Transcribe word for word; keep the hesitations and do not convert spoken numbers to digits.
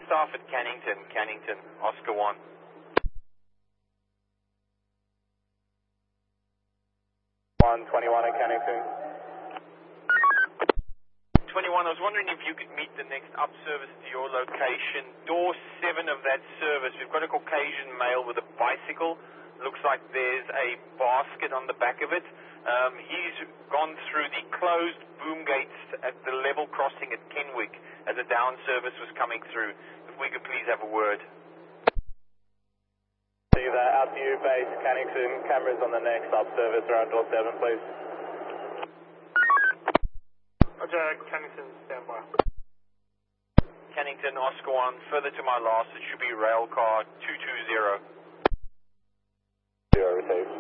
staff at Cannington, Cannington, Oscar one. one twenty-one at Cannington. twenty-one, I was wondering if you could meet the next up service to your location. Door seven of that service, we've got a Caucasian male with a bicycle. Looks like there's a basket on the back of it. Um, he's gone through the closed boom gates at the level crossing at Kenwick as a down service was coming through. If we could please have a word. See that, out to you, base, Cannington, cameras on the next up service around door seven, please. Roger, Cannington, standby. Cannington, Oscar one, further to my last, it should be rail car two two zero. Zero received.